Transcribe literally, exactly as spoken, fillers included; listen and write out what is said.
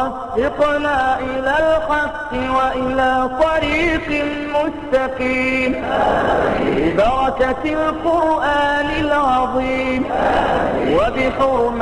ووفقنا إلى الحق وإلى طريق مستقيم ببركة القرآن العظيم وبحرمة